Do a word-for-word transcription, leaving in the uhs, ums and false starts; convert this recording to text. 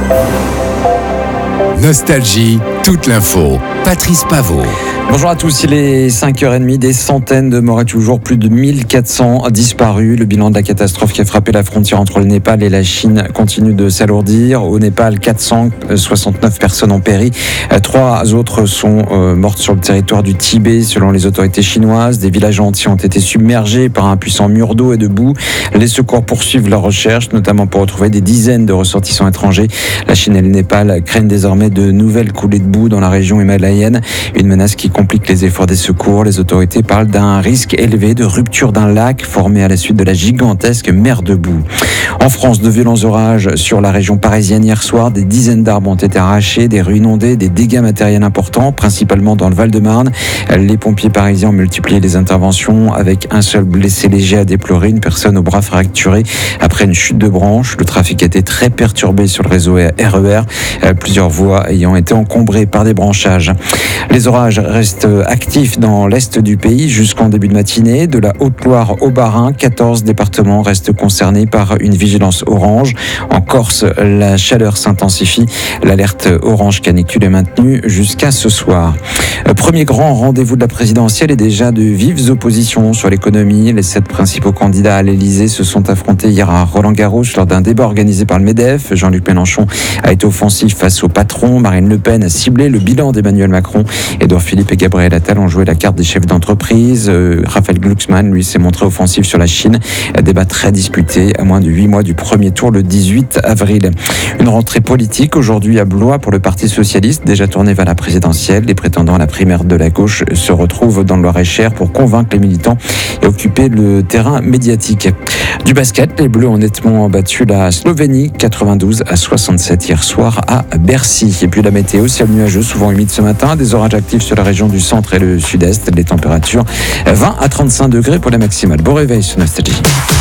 Nostalgie, toute l'info. Patrice Paveau. Bonjour à tous, il est cinq heures trente, des centaines de morts et toujours plus de mille quatre cents disparus. Le bilan de la catastrophe qui a frappé la frontière entre le Népal et la Chine continue de s'alourdir. Au Népal, quatre cent soixante-neuf personnes ont péri. Trois autres sont euh, mortes sur le territoire du Tibet, selon les autorités chinoises. Des villages entiers ont été submergés par un puissant mur d'eau et de boue. Les secours poursuivent leur recherche, notamment pour retrouver des dizaines de ressortissants étrangers. La Chine et le Népal craignent désormais de nouvelles coulées de boue dans la région himalayenne. Une menace qui complique les efforts des secours. Les autorités parlent d'un risque élevé de rupture d'un lac formé à la suite de la gigantesque mer de boue. En France, de violents orages sur la région parisienne hier soir. Des dizaines d'arbres ont été arrachés, des rues inondées, des dégâts matériels importants, principalement dans le Val-de-Marne. Les pompiers parisiens ont multiplié les interventions avec un seul blessé léger à déplorer, une personne au bras fracturé après une chute de branche. Le trafic a été très perturbé sur le réseau R E R, plusieurs voies ayant été encombrées par des branchages. Les orages restent actifs dans l'est du pays jusqu'en début de matinée. De la Haute-Loire au Bas-Rhin, quatorze départements restent concernés par une vigilance orange. En Corse, la chaleur s'intensifie. L'alerte orange canicule est maintenue jusqu'à ce soir. Premier grand rendez-vous de la présidentielle et déjà de vives oppositions sur l'économie. Les sept principaux candidats à l'Élysée se sont affrontés hier à Roland-Garros lors d'un débat organisé par le MEDEF. Jean-Luc Mélenchon a été offensif face au patron. Marine Le Pen a ciblé le bilan d'Emmanuel Macron. Édouard Philippe et Gabriel Attal ont joué la carte des chefs d'entreprise. Euh, Raphaël Glucksmann, lui, s'est montré offensif sur la Chine. Un débat très disputé à moins de huit mois du premier tour le dix-huit avril. Une rentrée politique aujourd'hui à Blois pour le Parti Socialiste, déjà tourné vers la présidentielle. Les prétendants à la primaire de la gauche se retrouvent dans le Loir-et-Cher pour convaincre les militants et occuper le terrain médiatique. Du basket, les Bleus ont nettement battu la Slovénie quatre-vingt-douze à soixante-sept hier soir à Bercy. Et puis la météo, ciel nuageux, souvent humide ce matin, des orages actifs sur la région du centre et le sud-est, les températures vingt à trente-cinq degrés pour la maximale. Bon réveil sur Nostalgie.